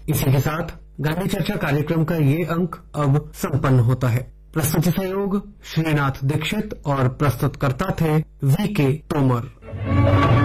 इसी के साथ गांधी चर्चा कार्यक्रम का ये अंक अब संपन्न होता है। प्रस्तुति सहयोग श्रीनाथ दीक्षित और प्रस्तुतकर्ता थे VK तोमर।